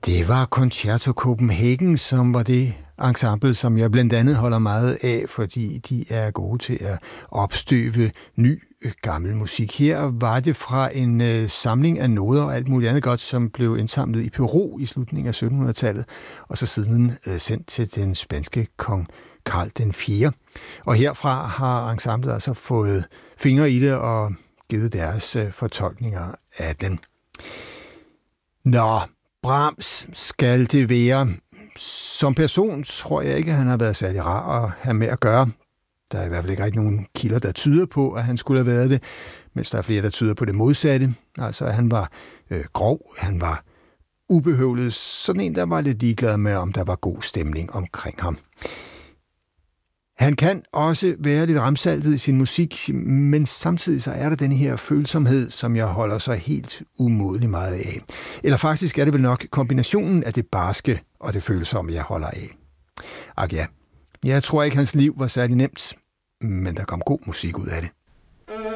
Det var Concerto Copenhagen, som var det ensemble, som jeg blandt andet holder meget af, fordi de er gode til at opstøve ny, gammel musik. Her var det fra en samling af noder og alt muligt andet godt, som blev indsamlet i Peru i slutningen af 1700-tallet, og så siden sendt til den spanske kong Karl den 4. Og herfra har ensemblet altså fået fingre i det og givet deres fortolkninger af den. Nå, Brahms skal det være. Som person tror jeg ikke, at han har været særlig rar at have med at gøre. Der er i hvert fald ikke rigtig nogen kilder, der tyder på, at han skulle have været det, mens der er flere, der tyder på det modsatte. Altså, at han var grov, han var ubehøvlet, sådan en, der var lidt ligeglad med, om der var god stemning omkring ham. Han kan også være lidt ramsaltet i sin musik, men samtidig så er der den her følsomhed, som jeg holder så helt umådelig meget af. Eller faktisk er det vel nok kombinationen af det barske og det følsomme, jeg holder af. Ak ja, jeg tror ikke, hans liv var særlig nemt, men der kom god musik ud af det.